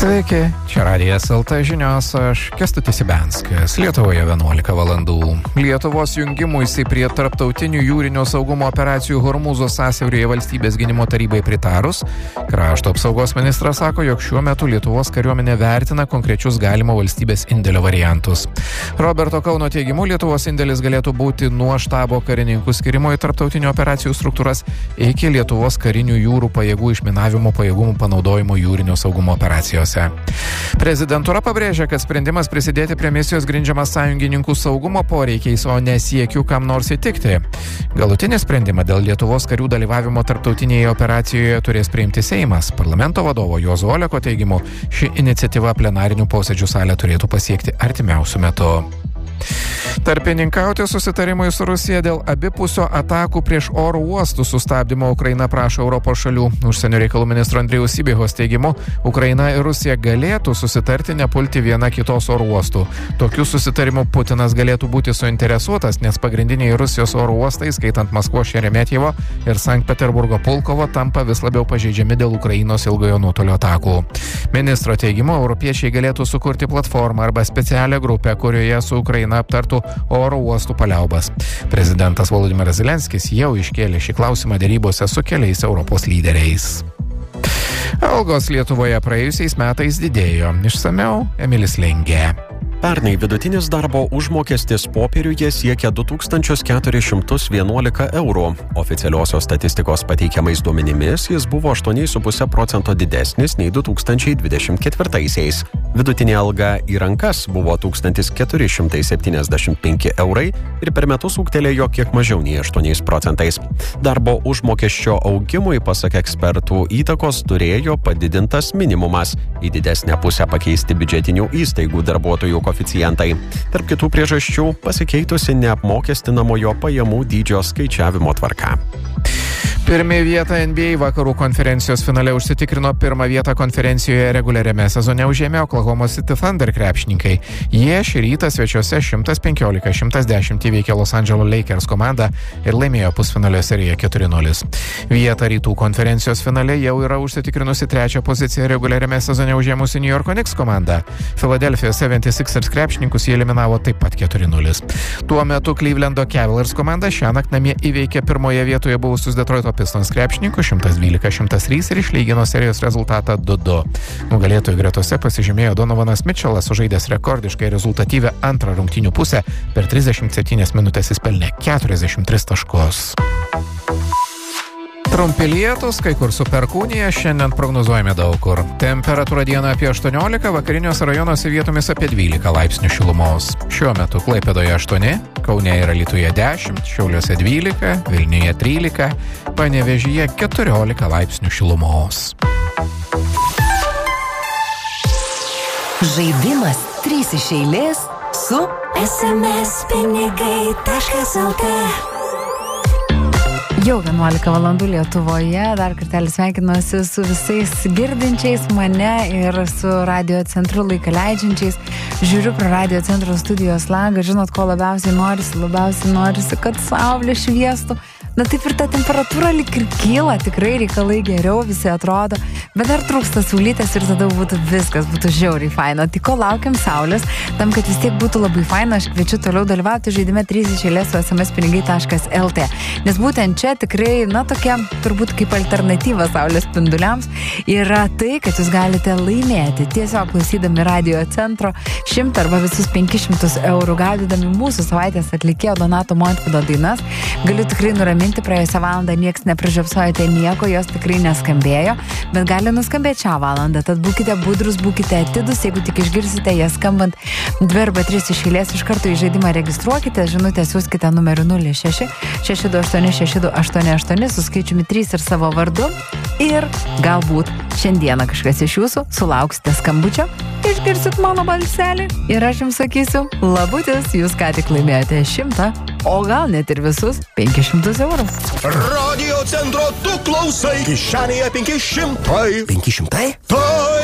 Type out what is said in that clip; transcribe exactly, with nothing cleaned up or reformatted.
Sveiki, čia Radijas L T žinios, aš Kęstutis Ibenskas. Lietuvoje vienuolika valandų. Lietuvos jungimuisi prie tarptautinių jūrinio saugumo operacijų Hormūzo sąsiauryje valstybės gynimo tarybai pritarus, krašto apsaugos ministras sako, jog šiuo metu Lietuvos kariuomenė vertina konkrečius galimo valstybės indėlio variantus. Roberto Kauno teigimu, Lietuvos indėlis galėtų būti nuo štabo karininkų skirimo į tarptautinių operacijų struktūras iki Lietuvos karinių jūrų pajėgų išminavimo pajėgumų panaudojimo jūrinio saugumo operacijose. Prezidentūra pabrėžia, kad sprendimas prisidėti prie misijos grindžiamas sąjungininkų saugumo poreikiais, o ne siekiu kam nors įtikti. Galutinį sprendimą dėl Lietuvos karių dalyvavimo tarptautinėje operacijoje turės priimti Seimas. Parlamento vadovo Juozo Oleko teigimu, ši iniciatyva plenarinių posėdžių salę turėtų pasiekti artimiausiu metu. Tarpininkauti susitarimui su Rusija dėl abipusio atakų prieš oro uostų sustabdymo Ukraina prašo Europos šalių. Užsienio reikalų ministro Andrijaus Sibihos teigimu, Ukraina ir Rusija galėtų susitarti nepulti viena kitos oro uostų. Tokiu susitarimu Putinas galėtų būti suinteresuotas, nes pagrindiniai Rusijos oro uostai, skaitant Maskvos Šeremetjevo ir Sankt Peterburgo Pulkovo, tampa vis labiau pažeidžiami dėl Ukrainos ilgojo nuotolio atakų. Ministro teigimu, europiečiai galėtų sukurti platformą arba specialią grupę, kurioje su Ukraina aptartų oro uostų paliaubas. Prezidentas Volodymyras Zelenskis jau iškėlė šį klausimą dėrybose su keliais Europos lyderiais. Algos Lietuvoje praėjusiais metais didėjo. Išsamiau Emilis Lengė. Pernai vidutinis darbo užmokestis popieriuje siekia du tūkstančius keturis šimtus vienuolika eurų. Oficialiosios statistikos pateikiamais duomenimis jis buvo aštuoni su puse procento didesnis nei du tūkstančiai dvidešimt ketvirtaisiais. Vidutinė alga į rankas buvo tūkstantis keturi šimtai septyniasdešimt penki eurai ir per metus ūgtelėjo kiek mažiau nei aštuoniais procentais. Darbo užmokesčio augimui, pasak ekspertų, įtakos turėjo padidintas minimumas, į didesnę pusę pakeisti biudžetinių įstaigų darbuotojų koeficientai. Tarp kitų priežasčių pasikeitusi neapmokestinamojo pajamų dydžio skaičiavimo tvarka. Pirmąją vietą N B A vakarų konferencijos finale užsitikrino pirmą vietą konferencijoje reguliariame sezone užėmė Oklahoma City Thunder krepšininkai. Jie šį rytą svečiuose šimtas penkiolika šimtas dešimt įveikė Los Angeles Lakers komandą ir laimėjo pusfinalio seriją keturi nulis. Vietą rytų konferencijos finale jau yra užsitikrinusi trečią poziciją reguliariame sezone užėmusi New York Knicks komanda. Philadelphia seventy-sixers krepšininkus jie eliminavo taip pat keturi nulis. Tuo metu Clevelando Cavaliers komanda šiąnakt namie įveikė pirmoje vietoje buvusius Detroito Pistons krepšininkų šimtas dvylika šimtas trys ir išlygino serijos rezultatą du du. Nugalėtojų gretose pasižymėjo Donovanas Mitchellas, sužaidęs rekordiškai rezultatyvę antrą rungtynių pusę, per trisdešimt septynias minutės jis pelnė keturiasdešimt tris taškus. Trumpi lietūs, kai kur su perkūnija, šiandien prognozuojame daug kur. Temperatūra dieną apie aštuoniolika, vakariniuose rajonuose vietomis apie dvylika laipsnių šilumos. Šiuo metu Klaipėdoje aštuoni, Kaune ir Alytuje dešimt, Šiauliuose dvylika, Vilniuje trylika, Panevėžyje keturiolika laipsnių šilumos. Žaidimas trys iš eilės su es em es pinigai taškas el tė. Jau vienuolika valandų Lietuvoje, dar kartelį sveikinuosi su visais girdinčiais mane ir su radio centru laiką leidžiančiais. Žiūriu pro radio centro studijos langą, žinot, ko labiausiai norisi, labiausiai norisi, kad saulė šviestų. Na taip ir ta temperatūra lyg ir kyla, tikrai reikalai geriau, visi atrodo, bet dar trūksta saulytės ir tada būtų viskas, būtų žiauriai faina. Tai ko laukiam saulės, tam, kad vis tiek būtų labai faina, aš kviečiu toliau dalyvauti žaidime trys iš eilės su es em es pinigai taškas el tė. Nes būtent čia tikrai, na tokia, turbūt kaip alternatyva saulės spinduliams, yra tai, kad jūs galite laimėti tiesiog klausydami radio centro šimtą arba visus penkis šimtus eurų, gaudydami mūsų savaitės atlikėjo Donato Montvydo dainas. Galiu tikrai nuraminti, praėjusią valandą nieks nepražiopsojote nieko, jos tikrai neskambėjo, bet gali nuskambėti šią valandą. Tad būkite budrus, būkite atidus, jeigu tik išgirsite jas skambant dvi arba tris iš eilės, iš karto į žaidimą registruokite, žinutę siųskite numeriu nulis šeši šeši du aštuoni šeši du aštuoni aštuoni su skaičiumi trys ir savo vardu. Ir galbūt šiandieną kažkas iš jūsų sulauksite skambučio, išgirsit mano balselį ir aš jums sakysiu, labutis, jūs ką tik laimėjote šimtą, o gal net ir visus penkis šimtus eurų. Radio centro tu klausai, kišenėje penki šimtai. penki šimtai? Tai